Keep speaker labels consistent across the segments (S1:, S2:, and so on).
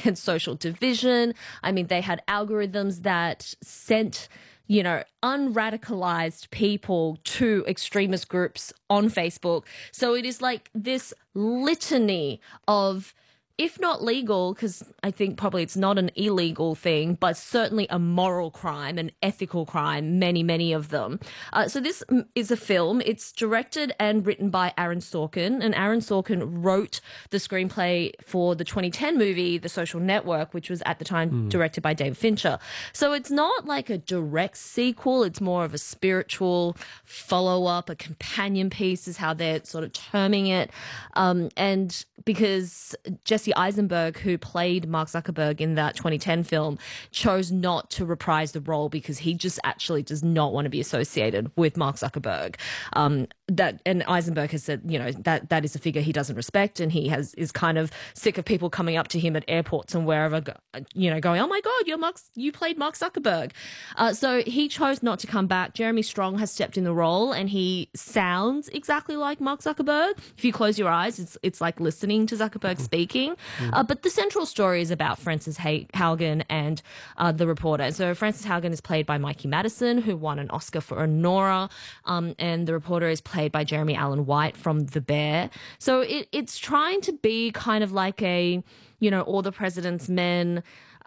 S1: against social division. I mean, they had algorithms that sent, unradicalized people to extremist groups on Facebook. So it is like this litany of, if not legal, because I think probably it's not an illegal thing, but certainly a moral crime, an ethical crime, many of them. So this is a film. It's directed and written by Aaron Sorkin, and Aaron Sorkin wrote the screenplay for the 2010 movie, The Social Network, which was at the time directed by David Fincher. So it's not like a direct sequel. It's more of a spiritual follow-up, a companion piece is how they're sort of terming it. And because Jesse Eisenberg, who played Mark Zuckerberg in that 2010 film, chose not to reprise the role because he just actually does not want to be associated with Mark Zuckerberg. And Eisenberg has said, that is a figure he doesn't respect, and he is kind of sick of people coming up to him at airports and wherever, going, "Oh my God, you played Mark Zuckerberg." So he chose not to come back. Jeremy Strong has stepped in the role, and he sounds exactly like Mark Zuckerberg. If you close your eyes, it's like listening to Zuckerberg speaking. But the central story is about Frances Haugen and the reporter. So Frances Haugen is played by Mikey Madison, who won an Oscar for Honora, and the reporter is played by Jeremy Allen White from The Bear. So it's trying to be kind of like a, All the President's Men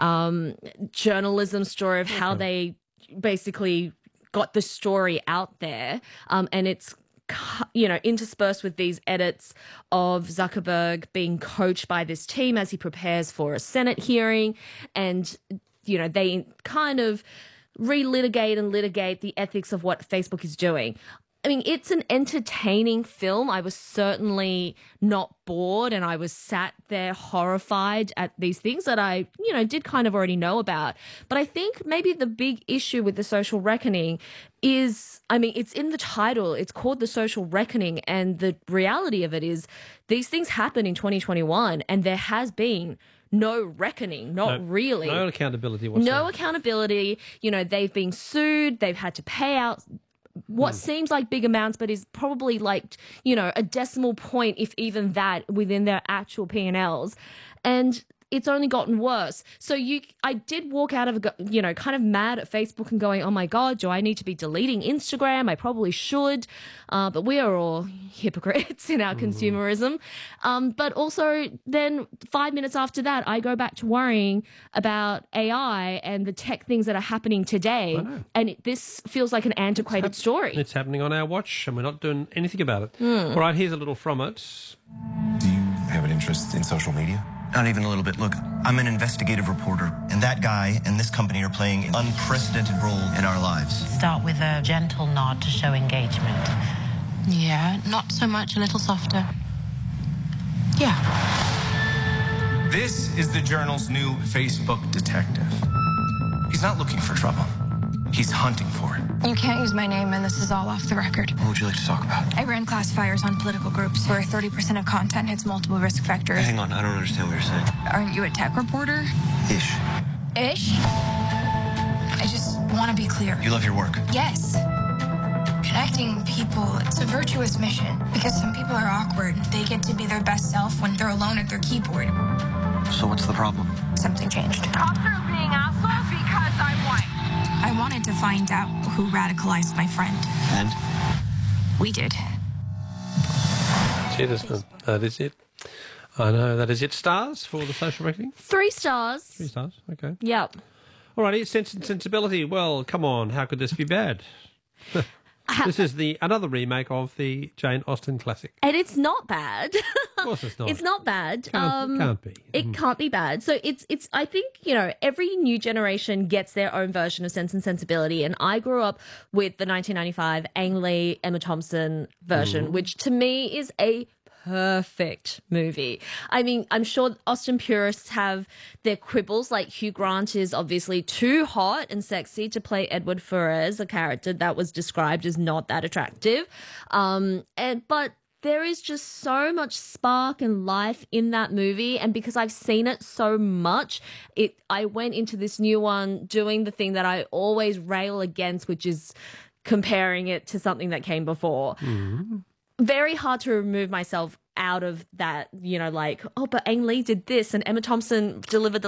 S1: journalism story of how they basically got the story out there, and it's interspersed with these edits of Zuckerberg being coached by this team as he prepares for a Senate hearing. And, they kind of relitigate and litigate the ethics of what Facebook is doing. I mean, it's an entertaining film. I was certainly not bored, and I was sat there horrified at these things that I, did kind of already know about. But I think maybe the big issue with The Social Reckoning is, it's in the title. It's called The Social Reckoning, and the reality of it is these things happen in 2021, and there has been no reckoning, really.
S2: No accountability whatsoever.
S1: No accountability. They've been sued. They've had to pay out what seems like big amounts, but is probably like, a decimal point, if even that, within their actual P&Ls. And it's only gotten worse. So I did walk out of, kind of mad at Facebook and going, oh my God, do I need to be deleting Instagram? I probably should. But we are all hypocrites in our consumerism. But also then 5 minutes after that, I go back to worrying about AI and the tech things that are happening today. And this feels like an antiquated story.
S2: It's happening on our watch, and we're not doing anything about it. All right, here's a little from it.
S3: Do you have an interest in social media?
S4: Not even a little bit. Look, I'm an investigative reporter, and that guy and this company are playing an unprecedented role in our lives.
S5: Start with a gentle nod to show engagement.
S6: Yeah, not so much, a little softer. Yeah.
S3: This is the Journal's new Facebook detective. He's not looking for trouble. He's hunting for it.
S6: You can't use my name, and this is all off the record.
S4: What would you like to talk about?
S6: I ran classifiers on political groups where 30% of content hits multiple risk factors.
S4: Hang on, I don't understand what you're saying.
S6: Aren't you a tech reporter?
S4: Ish.
S6: Ish? I just want to be clear.
S4: You love your work?
S6: Yes. Connecting people, it's a virtuous mission. Because some people are awkward. They get to be their best self when they're alone at their keyboard.
S4: So what's the problem?
S6: Something changed.
S7: Cops are being assholes because I'm white.
S6: I wanted to find out who radicalized my friend.
S4: And?
S6: We did.
S2: That is it. I know, that is it. Stars for The Social Reckoning?
S1: 3 stars.
S2: 3 stars, okay.
S1: Yep.
S2: All righty, Sense and Sensibility. Well, come on, how could this be bad? This is another remake of the Jane Austen classic.
S1: And it's not bad.
S2: Of course it's not.
S1: It's not bad.
S2: Can't be.
S1: It can't be bad. So it's. I think, every new generation gets their own version of Sense and Sensibility. And I grew up with the 1995 Ang Lee, Emma Thompson version, which to me is a perfect movie. I mean, I'm sure Austen purists have their quibbles, like Hugh Grant is obviously too hot and sexy to play Edward Ferrars, a character that was described as not that attractive. But there is just so much spark and life in that movie, and because I've seen it so much, I went into this new one doing the thing that I always rail against, which is comparing it to something that came before. Very hard to remove myself out of that, but Ang Lee did this and Emma Thompson delivered the